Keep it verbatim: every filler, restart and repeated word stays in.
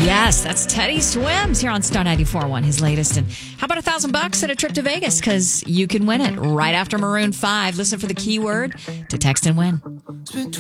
Yes, that's Teddy Swims here on Star ninety-four point one, his latest. And how about a thousand bucks and a trip to Vegas? Because you can win it right after Maroon five. Listen for the keyword to text and win.